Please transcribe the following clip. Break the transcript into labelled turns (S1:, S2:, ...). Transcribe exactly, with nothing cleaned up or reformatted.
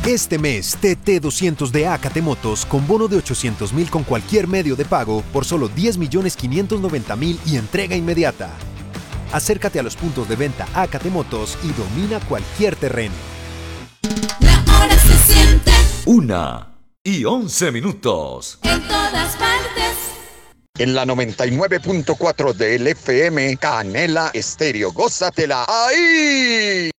S1: Este mes, T T doscientos de Acate Motos con bono de ochocientos mil con cualquier medio de pago por solo diez millones quinientos noventa mil y entrega inmediata. Acércate a los puntos de venta Acate Motos y domina cualquier terreno.
S2: La hora se siente.
S3: Una y once minutos.
S2: En todas partes.
S4: En la noventa y nueve punto cuatro del F M, Canela Estéreo. Gózatela ahí.